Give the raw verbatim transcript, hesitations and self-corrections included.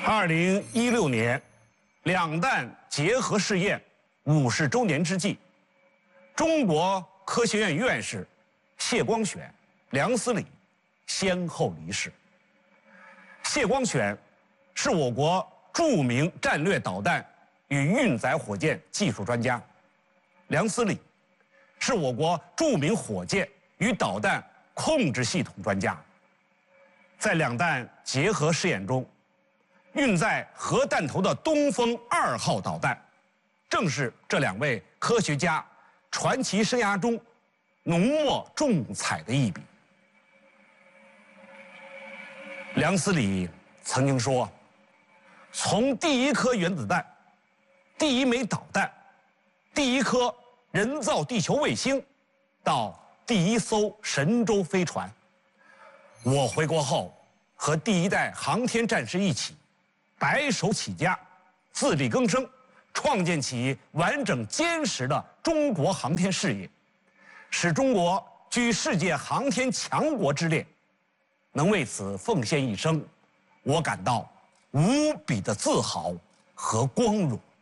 二零一六年，两弹结合试验五十周年之际，中国科学院院士谢光选、梁思礼先后离世。谢光选是我国著名战略导弹与运载火箭技术专家，梁思礼是我国著名火箭与导弹控制系统专家。在两弹结合试验中，运载核弹头的东风二号导弹，正是这两位科学家传奇生涯中浓墨重彩的一笔。梁思礼曾经说，从第一颗原子弹、第一枚导弹、第一颗人造地球卫星，到第一艘神舟飞船，我回国后和第一代航天战士一起白手起家，自力更生，创建起完整坚实的中国航天事业，使中国居世界航天强国之列。能为此奉献一生，我感到无比的自豪和光荣。